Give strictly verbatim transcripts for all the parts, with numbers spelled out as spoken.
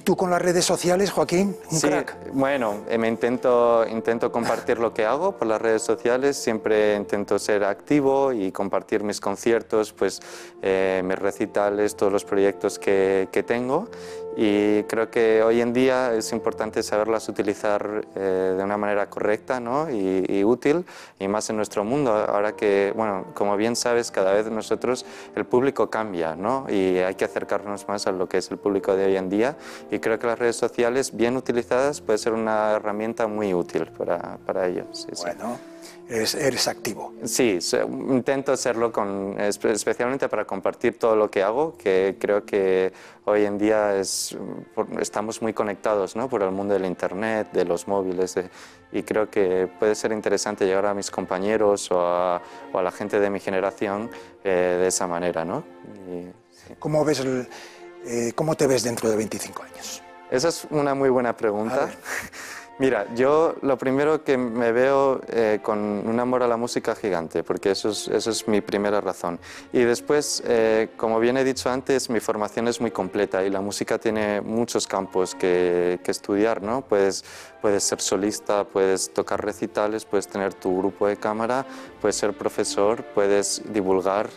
tú con las redes sociales, Joaquín? Un sí, crack. Bueno, eh, me intento, intento compartir lo que hago por las redes sociales, siempre intento ser activo y compartir mis conciertos, pues eh, mis recitales, todos los proyectos que, que tengo, y creo que hoy en día es importante saberlas utilizar eh, de una manera correcta, ¿no? y, y útil, y más en nuestro mundo, ahora que, bueno, como bien sabes, cada vez nosotros, el público cambia, ¿no? y hay que acercarnos más a lo que es el público de hoy en día, y creo que las redes sociales, bien utilizadas, puede ser una herramienta muy útil para, para ellos. Sí, bueno, sí. eres, eres activo. Sí, intento hacerlo con, especialmente para compartir todo lo que hago, que creo que hoy en día es, estamos muy conectados, ¿no? por el mundo del Internet, de los móviles, de, y creo que puede ser interesante llegar a mis compañeros o a, o a la gente de mi generación eh, de esa manera, ¿no? Y, sí. ¿Cómo ves el, eh, ¿Cómo te ves dentro de veinticinco años? Esa es una muy buena pregunta. Mira, yo lo primero que me veo eh, con un amor a la música gigante, porque eso es, eso es mi primera razón. Y después, eh, como bien he dicho antes, mi formación es muy completa y la música tiene muchos campos que, que estudiar, ¿no? Puedes, puedes ser solista, puedes tocar recitales, puedes tener tu grupo de cámara, puedes ser profesor, puedes divulgar.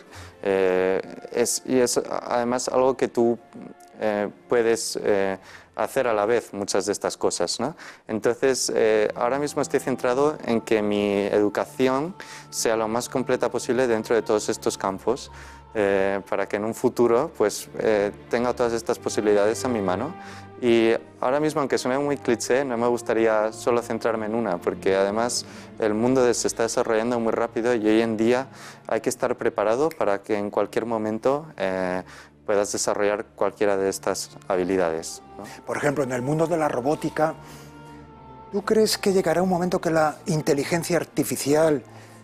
Eh, es, y es además algo que tú eh, puedes eh, hacer a la vez muchas de estas cosas, ¿no? Entonces, eh, ahora mismo estoy centrado en que mi educación sea lo más completa posible dentro de todos estos campos, eh, para que en un futuro pues, eh, tenga todas estas posibilidades a mi mano. Y ahora mismo, aunque suene muy cliché, no me gustaría solo centrarme en una, porque además el mundo se está desarrollando muy rápido y hoy en día hay que estar preparado para que en cualquier momento eh, puedas desarrollar cualquiera de estas habilidades, ¿no? Por ejemplo, en el mundo de la robótica, ¿tú crees que llegará un momento que la inteligencia artificial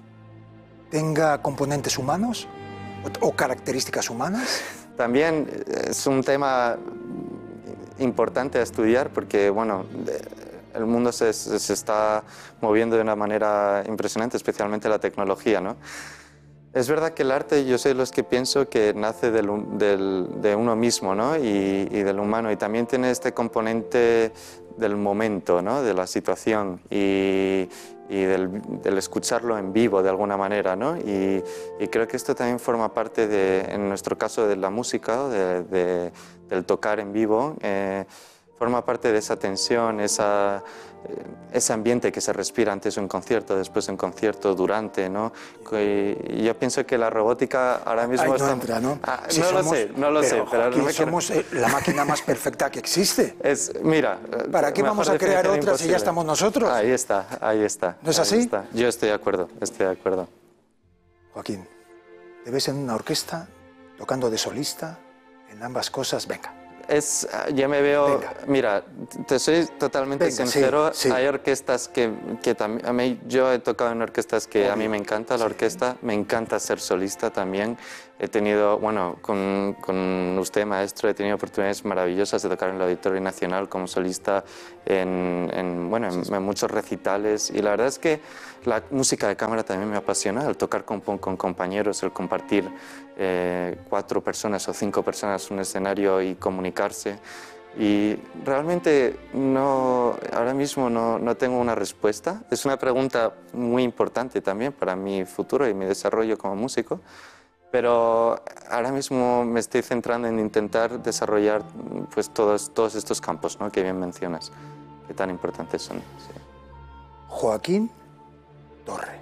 tenga componentes humanos o, o características humanas? También es un tema importante a estudiar porque, bueno, el mundo se, se está moviendo de una manera impresionante, especialmente la tecnología, ¿no? Es verdad que el arte, yo soy de los que pienso que nace del, del, de uno mismo, ¿no? y, y del humano, y también tiene este componente del momento, ¿no? De la situación y, y del, del escucharlo en vivo de alguna manera, ¿no? y, y creo que esto también forma parte, de, en nuestro caso, de la música, de, de, del tocar en vivo, eh, forma parte de esa tensión, esa, ese ambiente que se respira antes de un concierto, después de un concierto, durante, ¿no? Y yo pienso que la robótica ahora mismo... Ay, no está... entra, ¿no? Ah, si no somos, lo sé, no lo pero, sé. Pero Joaquín, no me somos quiero... la máquina más perfecta que existe. Es, mira... ¿Para qué vamos a crear otra imposible. si ya estamos nosotros? Ahí está, ahí está. ¿No es ahí así? Está. Yo estoy de acuerdo, estoy de acuerdo. Joaquín, ¿te ves en una orquesta, tocando de solista, en ambas cosas? Venga. Es, yo me veo, Venga. Mira, te soy totalmente Venga, sincero, sí, sí. Hay orquestas que, que también, a mí, yo he tocado en orquestas que Obvio. a mí me encanta la sí. orquesta, me encanta ser solista también, he tenido, bueno, con, con usted, maestro, he tenido oportunidades maravillosas de tocar en el Auditorio Nacional como solista en, en bueno, en, en muchos recitales, y la verdad es que la música de cámara también me apasiona, el tocar con, con compañeros, el compartir eh, cuatro personas o cinco personas un escenario y comunicarse. Y realmente no, ahora mismo no, no tengo una respuesta. Es una pregunta muy importante también para mi futuro y mi desarrollo como músico, pero ahora mismo me estoy centrando en intentar desarrollar pues, todos, todos estos campos, ¿no? que bien mencionas, que tan importantes son. Sí. Joaquín Torre.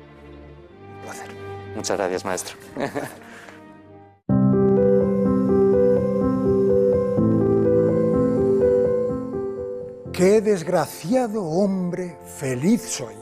Un placer. Muchas gracias, maestro. Qué desgraciado hombre feliz soy,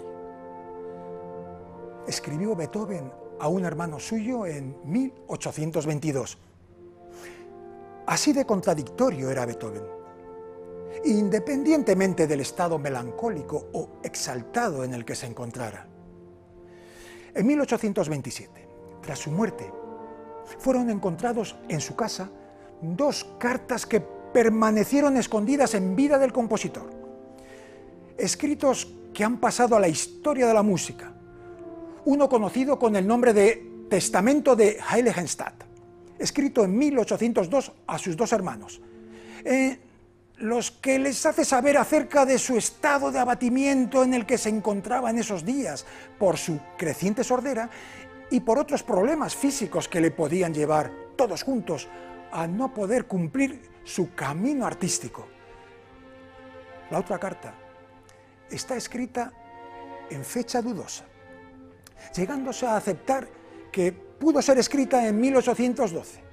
escribió Beethoven a un hermano suyo en mil ochocientos veintidós. Así de contradictorio era Beethoven. Independientemente del estado melancólico o exaltado en el que se encontrara. En mil ochocientos veintisiete, tras su muerte, fueron encontrados en su casa dos cartas que permanecieron escondidas en vida del compositor. Escritos que han pasado a la historia de la música. Uno conocido con el nombre de Testamento de Heiligenstadt, escrito en mil ochocientos dos a sus dos hermanos. Eh, los que les hace saber acerca de su estado de abatimiento en el que se encontraba en esos días por su creciente sordera y por otros problemas físicos que le podían llevar, todos juntos, a no poder cumplir su camino artístico. La otra carta está escrita en fecha dudosa, llegándose a aceptar que pudo ser escrita en mil ochocientos doce.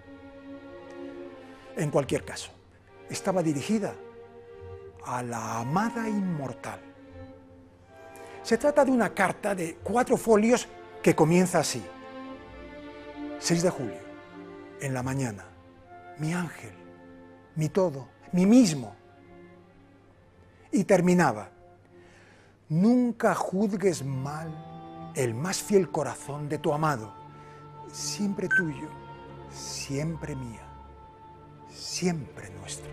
En cualquier caso, estaba dirigida a la amada inmortal. Se trata de una carta de cuatro folios que comienza así. seis de julio, en la mañana, mi ángel, mi todo, mi mismo. Y terminaba, nunca juzgues mal el más fiel corazón de tu amado, siempre tuyo, siempre mía, siempre nuestro.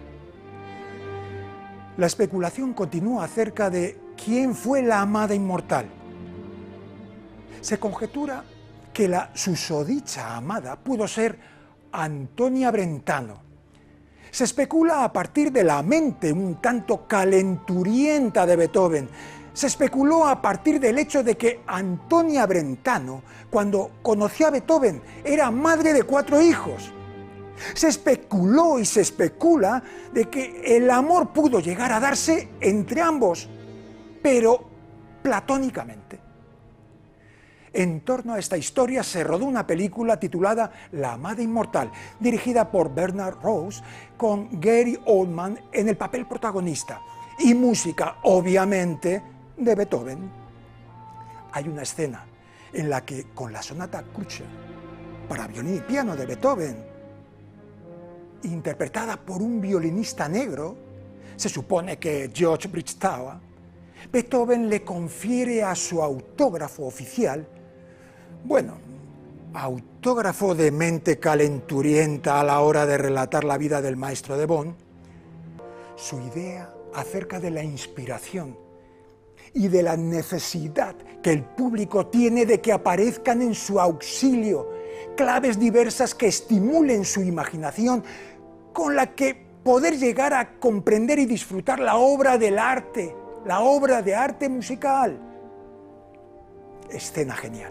La especulación continúa acerca de quién fue la amada inmortal. Se conjetura que la susodicha amada pudo ser Antonia Brentano. Se especula a partir de la mente un tanto calenturienta de Beethoven. Se especuló a partir del hecho de que Antonia Brentano, cuando conoció a Beethoven, era madre de cuatro hijos. Se especuló y se especula de que el amor pudo llegar a darse entre ambos, pero platónicamente. En torno a esta historia se rodó una película titulada La amada inmortal, dirigida por Bernard Rose, con Gary Oldman en el papel protagonista, y música, obviamente, de Beethoven. Hay una escena en la que, con la sonata Kutscher para violín y piano de Beethoven, interpretada por un violinista negro, se supone que George Bridgetower, Beethoven le confiere a su autógrafo oficial, bueno, autógrafo de mente calenturienta a la hora de relatar la vida del maestro de Bonn, su idea acerca de la inspiración y de la necesidad que el público tiene de que aparezcan en su auxilio claves diversas que estimulen su imaginación, con la que poder llegar a comprender y disfrutar la obra del arte, la obra de arte musical. Escena genial.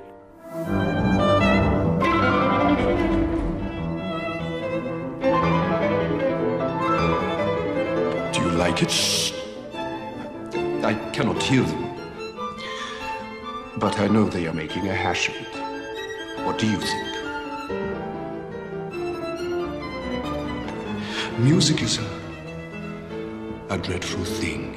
Do you like it? Shh. I cannot hear them. But I know they are making a hash of it. What do you think? Music is a, a dreadful thing.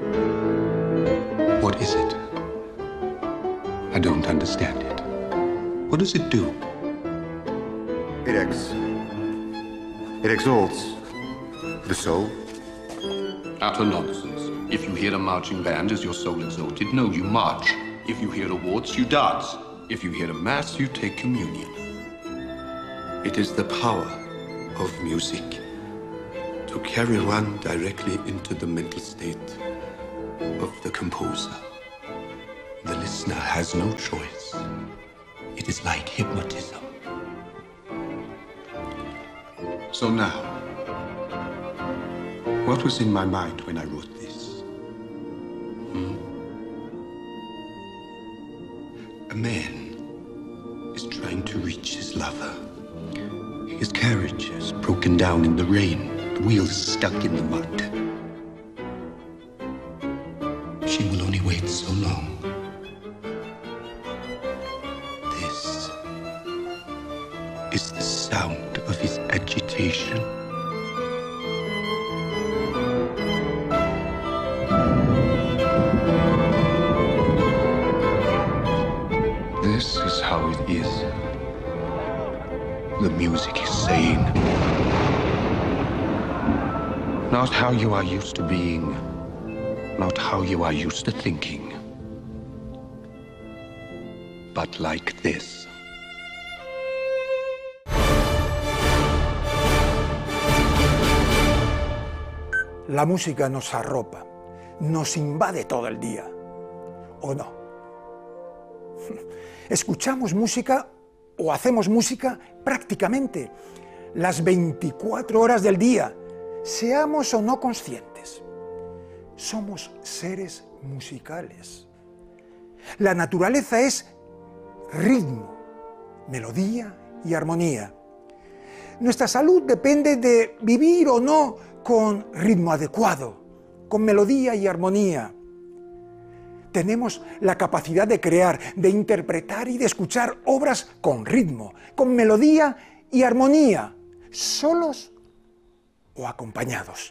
What is it? I don't understand it. What does it do? It ex... It exalts the soul. Utter nonsense. If you hear a marching band, is your soul exalted? No, you march. If you hear a waltz, you dance. If you hear a mass, you take communion. It is the power of music to carry one directly into the mental state of the composer. The listener has no choice. It is like hypnotism. So now, what was in my mind when I wrote this? Hmm? A man is trying to reach his lover. His carriage is broken down in the rain, the wheels stuck in the mud. She will only wait so long. This is the sound of his agitation. This is how it is. The music is saying, not how you are used to being, not how you are used to thinking, but like this. La música nos arropa, nos invade todo el día, ¿o no? Escuchamos música o hacemos música prácticamente las veinticuatro horas del día, seamos o no conscientes, somos seres musicales. La naturaleza es ritmo, melodía y armonía. Nuestra salud depende de vivir o no con ritmo adecuado, con melodía y armonía. Tenemos la capacidad de crear, de interpretar y de escuchar obras con ritmo, con melodía y armonía, solos o acompañados.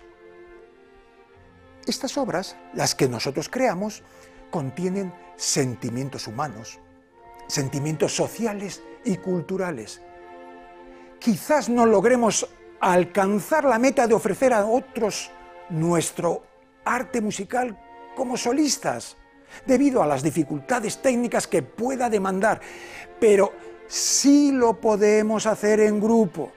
Estas obras, las que nosotros creamos, contienen sentimientos humanos, sentimientos sociales y culturales. Quizás no logremos alcanzar la meta de ofrecer a otros nuestro arte musical como solistas, debido a las dificultades técnicas que pueda demandar, pero sí lo podemos hacer en grupo.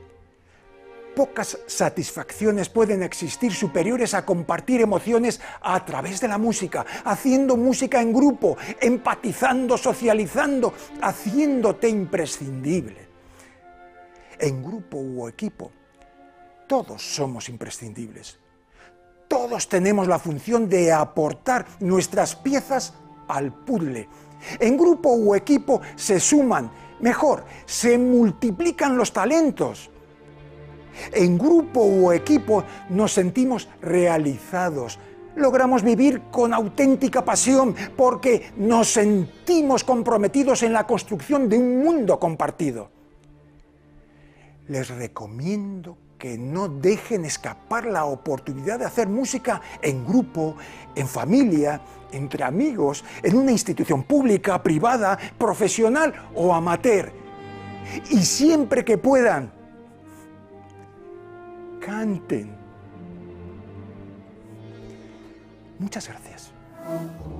Pocas satisfacciones pueden existir superiores a compartir emociones a través de la música, haciendo música en grupo, empatizando, socializando, haciéndote imprescindible. En grupo u equipo, todos somos imprescindibles. Todos tenemos la función de aportar nuestras piezas al puzzle. En grupo u equipo se suman, mejor, se multiplican los talentos. En grupo u equipo nos sentimos realizados. Logramos vivir con auténtica pasión porque nos sentimos comprometidos en la construcción de un mundo compartido. Les recomiendo que no dejen escapar la oportunidad de hacer música en grupo, en familia, entre amigos, en una institución pública, privada, profesional o amateur. Y siempre que puedan, canten. Muchas gracias.